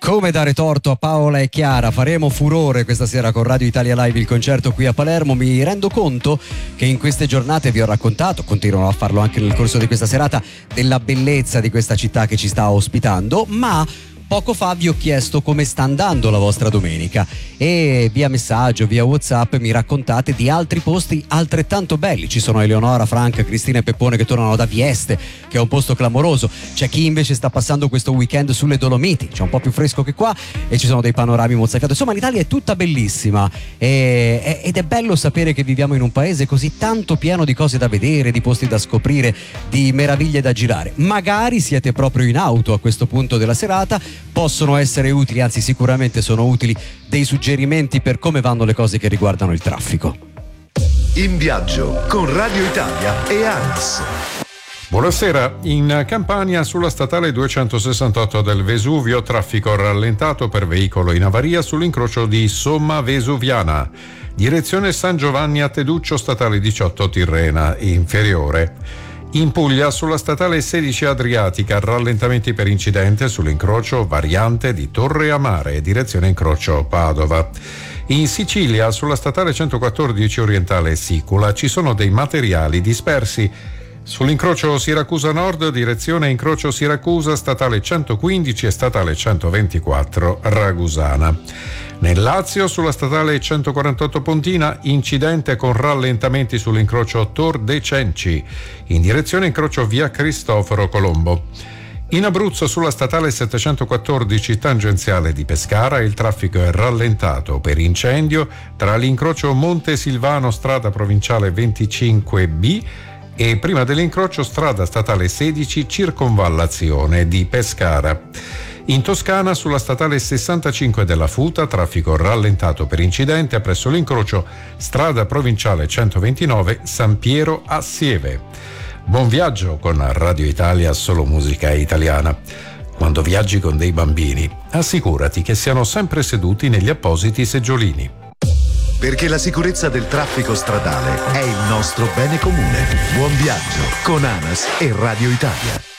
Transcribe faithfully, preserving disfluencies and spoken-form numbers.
Come dare torto a Paola e Chiara? Faremo furore questa sera con Radio Italia Live, il concerto qui a Palermo. Mi rendo conto che in queste giornate vi ho raccontato, continuerò a farlo anche nel corso di questa serata, della bellezza di questa città che ci sta ospitando, ma poco fa vi ho chiesto come sta andando la vostra domenica e via messaggio, via WhatsApp mi raccontate di altri posti altrettanto belli. Ci sono Eleonora, Franca, Cristina e Peppone che tornano da Vieste, che è un posto clamoroso. C'è chi invece sta passando questo weekend sulle Dolomiti, c'è un po' più fresco che qua e ci sono dei panorami mozzafiato. Insomma, l'Italia è tutta bellissima e, ed è bello sapere che viviamo in un paese così tanto pieno di cose da vedere, di posti da scoprire, di meraviglie da girare. Magari siete proprio in auto a questo punto della serata, possono essere utili, anzi sicuramente sono utili, dei suggerimenti per come vanno le cose che riguardano il traffico. In viaggio con Radio Italia e ANAS. Buonasera, in Campania sulla statale duecentosessantotto del Vesuvio traffico rallentato per veicolo in avaria sull'incrocio di Somma Vesuviana, direzione San Giovanni a Teduccio, statale diciotto Tirrena inferiore. In Puglia sulla statale sedici Adriatica rallentamenti per incidente sull'incrocio variante di Torre Amare, direzione incrocio Padova. In Sicilia sulla statale centoquattordici Orientale Sicula ci sono dei materiali dispersi sull'incrocio Siracusa Nord, direzione incrocio Siracusa, statale centoquindici e statale centoventiquattro Ragusana. Nel Lazio sulla statale centoquarantotto Pontina incidente con rallentamenti sull'incrocio Tor de Cenci in direzione incrocio via Cristoforo Colombo. In Abruzzo sulla statale settecentoquattordici tangenziale di Pescara il traffico è rallentato per incendio tra l'incrocio Monte Silvano strada provinciale venticinque B e prima dell'incrocio strada statale sedici circonvallazione di Pescara. In Toscana sulla statale sessantacinque della Futa traffico rallentato per incidente presso l'incrocio strada provinciale centoventinove San Piero a Sieve. Buon viaggio con Radio Italia, solo musica italiana. Quando viaggi con dei bambini, assicurati che siano sempre seduti negli appositi seggiolini. Perché la sicurezza del traffico stradale è il nostro bene comune. Buon viaggio con ANAS e Radio Italia.